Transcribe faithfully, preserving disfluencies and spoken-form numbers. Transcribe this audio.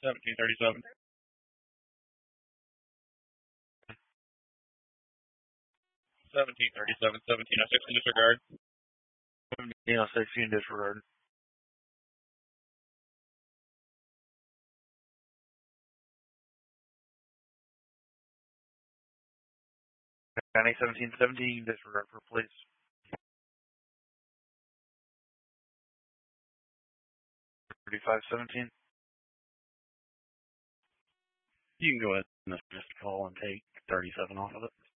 seventeen thirty-seven. seventeen thirty-seven, seventeen oh six in disregard. seventeen oh six in disregard. County seventeen seventeen disregard for police. thirty-five seventeen. You can go ahead and just call and take thirty-seven off of it.